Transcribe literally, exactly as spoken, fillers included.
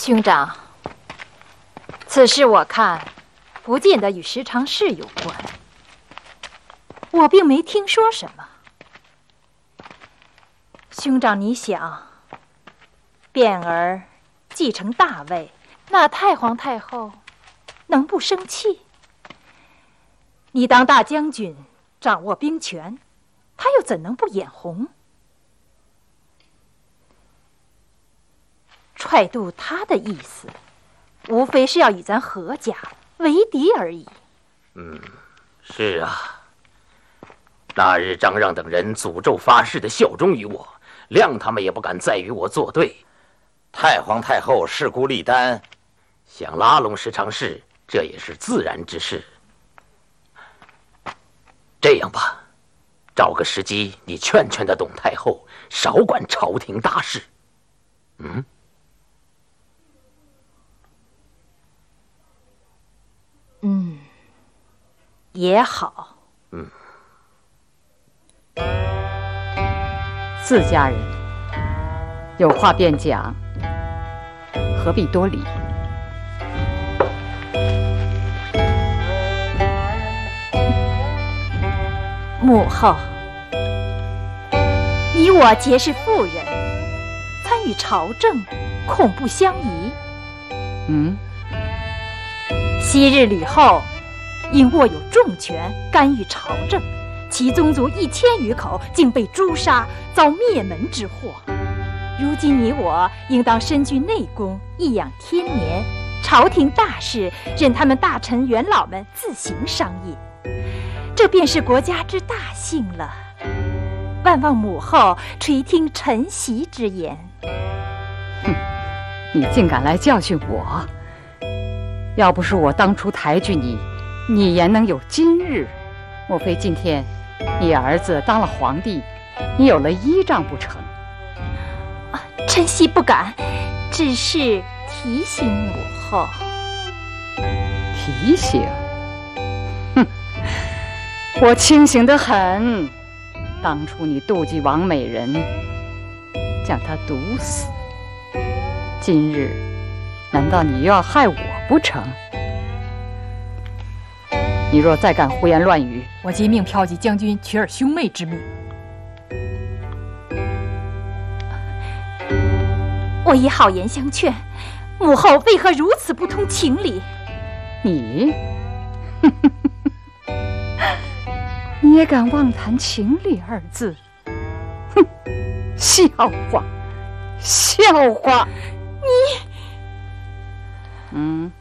兄长，此事我看不见得与十常侍有关，我并没听说什么。兄长，你想，卞儿继承大位，那太皇太后能不生气？你当大将军，掌握兵权，他又怎能不眼红？踹度他的意思，无非是要与咱何家为敌而已。 嗯，是啊。那日张让等人诅咒发誓的效忠于我，谅他们也不敢再与我作对。 太皇太后势孤力单， 想拉拢十常侍，这也是自然之事。这样吧，找个时机，你劝劝他董太后，少管朝廷大事。嗯。 嗯，也好。 嗯。 自家人有话便讲，何必多礼？ 母后，你我皆是妇人，参与朝政，恐不相宜。 嗯。 昔日吕后因握有重权，干预朝政，其宗族一千余口竟被诛杀，遭灭门之祸。如今你我应当身居内宫，颐养天年，朝廷大事任他们大臣元老们自行商议，这便是国家之大幸了。万望母后垂听臣媳之言。 哼，你竟敢来教训我！要不是我当初抬举你，你焉能有今日？莫非今天你儿子当了皇帝，你有了依仗不成？ 啊，臣媳不敢，只是提醒母后。 提醒？哼，我清醒得很。当初你妒忌王美人，将她毒死，今日难道你又要害我不成？你若再敢胡言乱语， 我即命骠骑将军取尔兄妹之命。 我以好言相劝，母后为何如此不通情理？ 你，你也敢妄谈情理二字？哼，笑话，笑话！ 你， 嗯。